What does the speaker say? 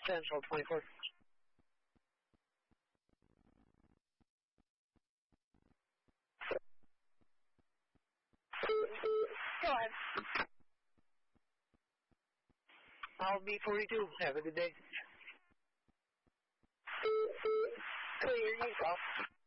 Central 24. Go ahead. I'll be 42. Have a good day. Clear, you go.